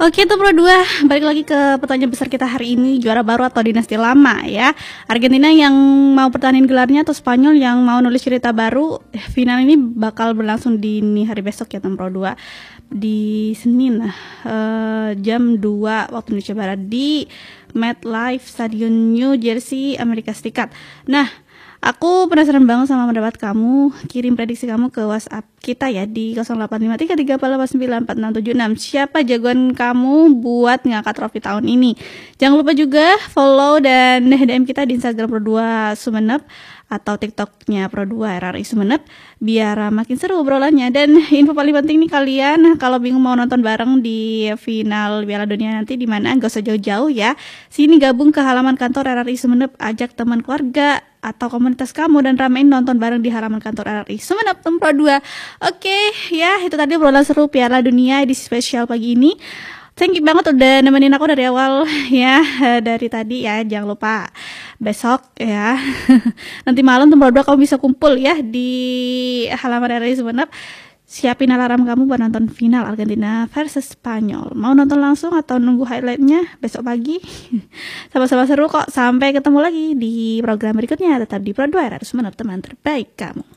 Oke, itu Pro 2. Balik lagi ke pertanyaan besar kita hari ini, juara baru atau dinasti lama ya. Argentina yang mau pertahanin gelarnya atau Spanyol yang mau nulis cerita baru. Final ini bakal berlangsung di hari besok ya, Pro 2. Di Senin jam 2 waktu Indonesia Barat di MetLife Stadium New Jersey, Amerika Serikat. Nah, aku penasaran banget sama pendapat kamu. Kirim prediksi kamu ke WhatsApp kita ya di 085338946676. Siapa jagoan kamu buat ngangkat trofi tahun ini? Jangan lupa juga follow dan DM kita di Instagram Pro 2 Sumeneb atau TikToknya Pro 2 RRI Sumeneb biar makin seru obrolannya. Dan info paling penting nih, kalian kalau bingung mau nonton bareng di final Piala Dunia nanti di mana, gak usah jauh-jauh ya. Sini gabung ke halaman kantor RRI Sumeneb, ajak teman keluarga atau komunitas kamu dan ramein nonton bareng di halaman kantor RRI Sumeneb Pro 2. Oke, ya itu tadi obrolan seru Piala Dunia di spesial pagi ini. Thank you banget udah nemenin aku dari awal ya, dari tadi ya. Jangan lupa besok ya nanti malam Pro 2 kamu bisa kumpul ya di halaman RRI Sumeneb. Siapin alarm kamu buat nonton final Argentina versus Spanyol. Mau nonton langsung atau nunggu highlightnya besok pagi? Sama-sama seru kok. Sampai ketemu lagi di program berikutnya. Tetap di Pro 2 RRI Sumeneb, teman terbaik kamu.